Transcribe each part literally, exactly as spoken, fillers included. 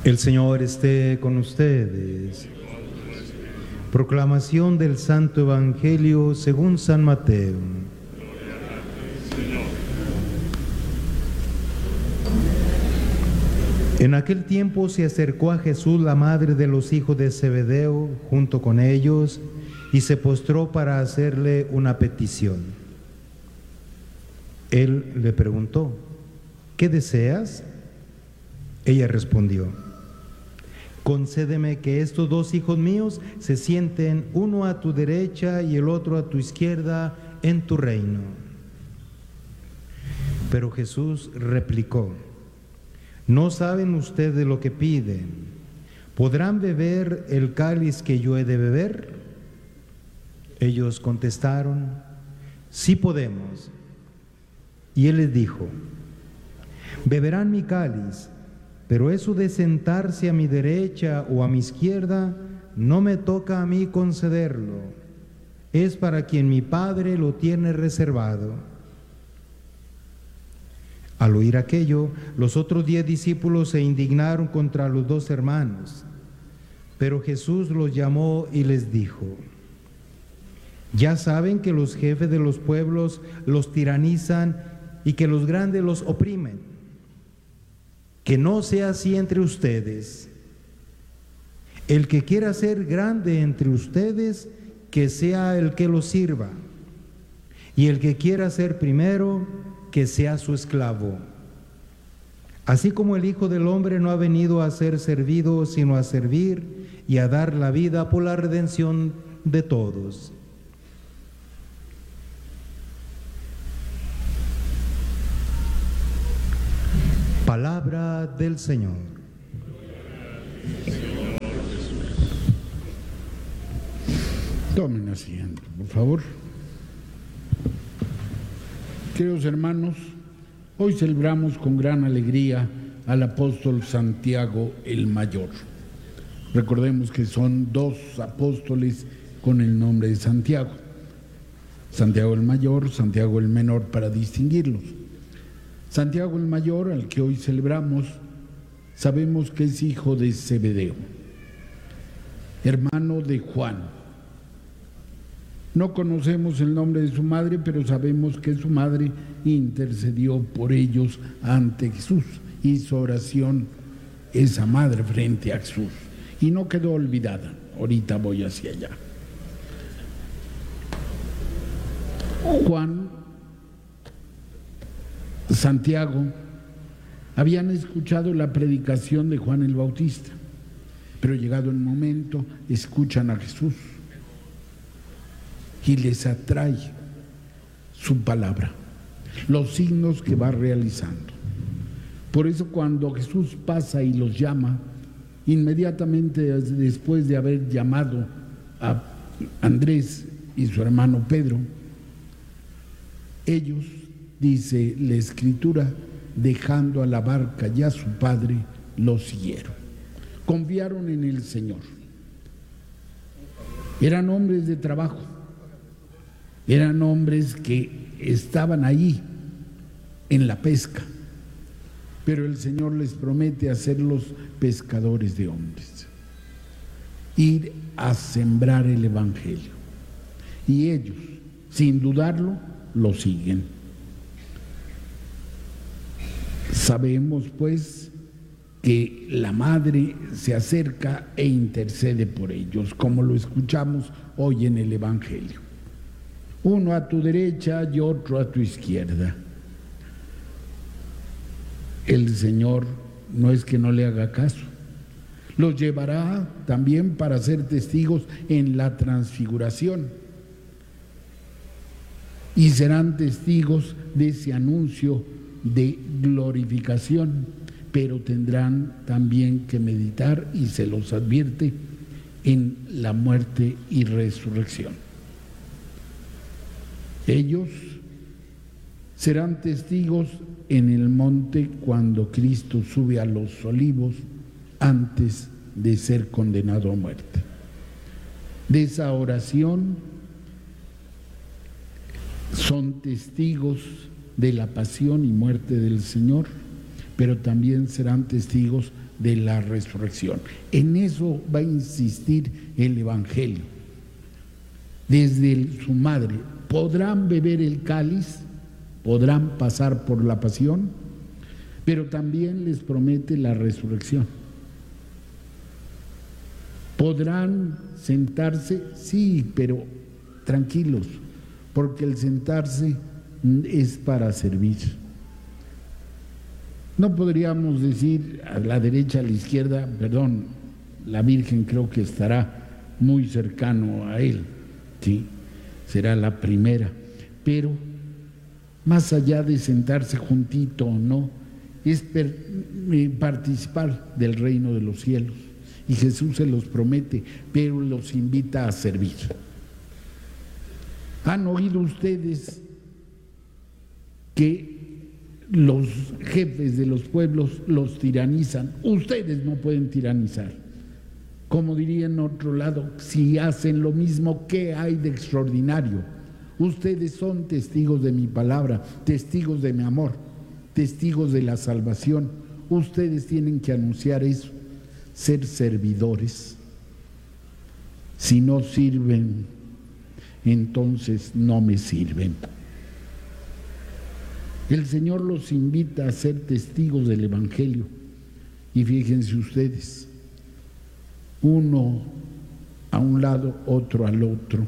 El Señor esté con ustedes. Proclamación del Santo Evangelio según San Mateo. En aquel tiempo se acercó a Jesús la madre de los hijos de Zebedeo junto con ellos y se postró para hacerle una petición. Él le preguntó: ¿qué deseas? Ella respondió: concédeme que estos dos hijos míos se sienten uno a tu derecha y el otro a tu izquierda en tu reino. Pero Jesús replicó: ¿no saben ustedes lo que piden? ¿Podrán beber el cáliz que yo he de beber? Ellos contestaron: sí podemos. Y él les dijo: beberán mi cáliz, pero eso de sentarse a mi derecha o a mi izquierda no me toca a mí concederlo. Es para quien mi Padre lo tiene reservado. Al oír aquello, los otros diez discípulos se indignaron contra los dos hermanos. Pero Jesús los llamó y les dijo: ya saben que los jefes de los pueblos los tiranizan y que los grandes los oprimen. Que no sea así entre ustedes. El que quiera ser grande entre ustedes, que sea el que los sirva. Y el que quiera ser primero, que sea su esclavo. Así como el Hijo del Hombre no ha venido a ser servido, sino a servir y a dar la vida por la redención de todos. Palabra del Señor. Tomen asiento, por favor. Queridos hermanos, hoy celebramos con gran alegría al apóstol Santiago el Mayor. Recordemos que son dos apóstoles con el nombre de Santiago. Santiago el Mayor, Santiago el Menor, para distinguirlos. Santiago el Mayor, al que hoy celebramos, sabemos que es hijo de Zebedeo, hermano de Juan. No conocemos el nombre de su madre, pero sabemos que su madre intercedió por ellos ante Jesús. Hizo oración esa madre frente a Jesús y no quedó olvidada. Ahorita voy hacia allá. Juan, Santiago, habían escuchado la predicación de Juan el Bautista, pero llegado el momento, escuchan a Jesús y les atrae su palabra, los signos que va realizando. Por eso cuando Jesús pasa y los llama, inmediatamente después de haber llamado a Andrés y su hermano Pedro, ellos, dice la Escritura, dejando a la barca y a su padre, lo siguieron. Confiaron en el Señor. Eran hombres de trabajo. Eran hombres que estaban ahí en la pesca. Pero el Señor les promete hacerlos pescadores de hombres. Ir a sembrar el Evangelio. Y ellos, sin dudarlo, lo siguen. Sabemos pues que la madre se acerca e intercede por ellos, como lo escuchamos hoy en el Evangelio. Uno a tu derecha y otro a tu izquierda. El Señor no es que no le haga caso. Los llevará también para ser testigos en la transfiguración. Y serán testigos de ese anuncio de glorificación, pero tendrán también que meditar, y se los advierte, en la muerte y resurrección. Ellos serán testigos en el monte cuando Cristo sube a los olivos antes de ser condenado a muerte. De esa oración son testigos de la pasión y muerte del Señor, pero también serán testigos de la resurrección. En eso va a insistir el Evangelio. Desde el, su madre, podrán beber el cáliz, podrán pasar por la pasión, pero también les promete la resurrección. ¿Podrán sentarse? Sí, pero tranquilos, porque el sentarse es para servir. No podríamos decir a la derecha, a la izquierda, perdón, la Virgen creo que estará muy cercano a él, ¿sí? Será la primera, pero más allá de sentarse juntito o no, es per, eh, participar del reino de los cielos. Y Jesús se los promete, pero los invita a servir. ¿Han oído ustedes que los jefes de los pueblos los tiranizan? Ustedes no pueden tiranizar. Como diría en otro lado, si hacen lo mismo, ¿qué hay de extraordinario? Ustedes son testigos de mi palabra, testigos de mi amor, testigos de la salvación. Ustedes tienen que anunciar eso, ser servidores. Si no sirven, entonces no me sirven. El Señor los invita a ser testigos del Evangelio. Y fíjense ustedes, uno a un lado, otro al otro.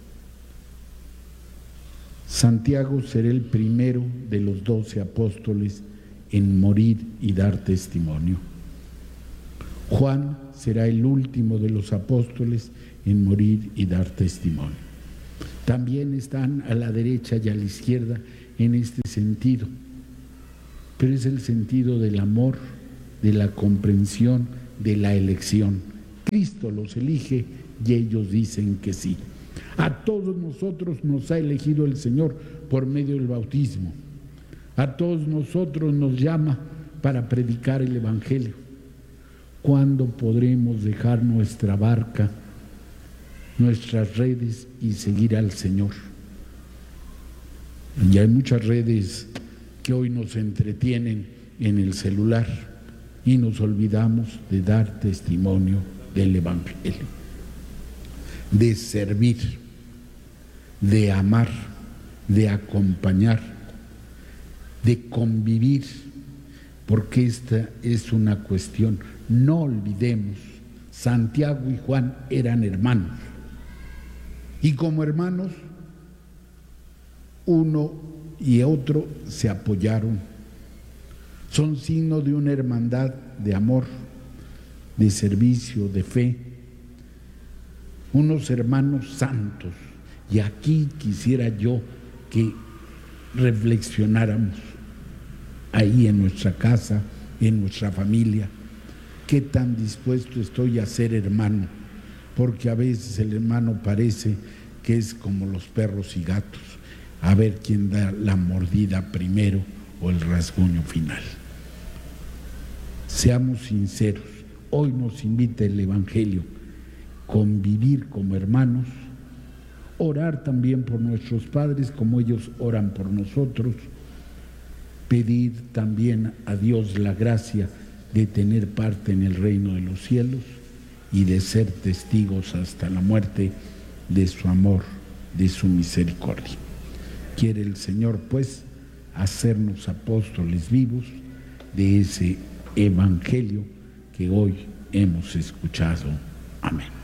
Santiago será el primero de los doce apóstoles en morir y dar testimonio. Juan será el último de los apóstoles en morir y dar testimonio. También están a la derecha y a la izquierda en este sentido, pero es el sentido del amor, de la comprensión, de la elección. Cristo los elige y ellos dicen que sí. A todos nosotros nos ha elegido el Señor por medio del bautismo. A todos nosotros nos llama para predicar el Evangelio. ¿Cuándo podremos dejar nuestra barca, nuestras redes y seguir al Señor? Y hay muchas redes que hoy nos entretienen en el celular y nos olvidamos de dar testimonio del Evangelio, de servir, de amar, de acompañar, de convivir, porque esta es una cuestión. No olvidemos, Santiago y Juan eran hermanos, y como hermanos, uno y otro se apoyaron. Son signo de una hermandad de amor, de servicio, de fe. Unos hermanos santos. Y aquí quisiera yo que reflexionáramos ahí en nuestra casa, en nuestra familia, qué tan dispuesto estoy a ser hermano, porque a veces el hermano parece que es como los perros y gatos, a ver quién da la mordida primero o el rasguño final. Seamos sinceros, hoy nos invita el Evangelio, convivir como hermanos, orar también por nuestros padres como ellos oran por nosotros, pedir también a Dios la gracia de tener parte en el reino de los cielos y de ser testigos hasta la muerte de su amor, de su misericordia. Quiere el Señor, pues, hacernos apóstoles vivos de ese Evangelio que hoy hemos escuchado. Amén.